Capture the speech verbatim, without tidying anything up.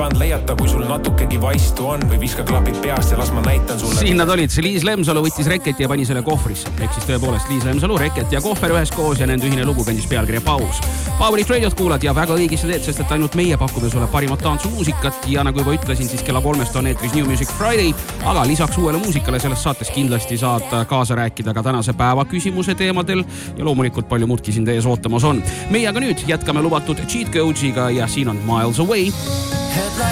band leiata, kui sul natukegi vaistu on või viska klapid peast ja las ma näitan sulle. Siin nad olid, see Liis Lemsalu võttis Reketi ja pani selle kohvrisse. Ehk siis tõepoolest Liis Lemsalu, Reket ja kohver ühes koos ja nende ühine lugu kandis pealkirja Paus. Powerit Radiot kuulad ja väga õigesti teed, sest et ainult meie pakume sulle parimat tantsumuusikat ja nagu juba ütlesin, siis kella kolmest on eetris New Music Friday, aga lisaks uuele muusikale selles saates kindlasti saad kaasa rääkida ka tänase päeva küsimuse teemadel ja loomulikult palju muudki siin tees ootamas on. Meie aga nüüd jätkame lubatud Cheat Coach'iga ja siin on Miles Away.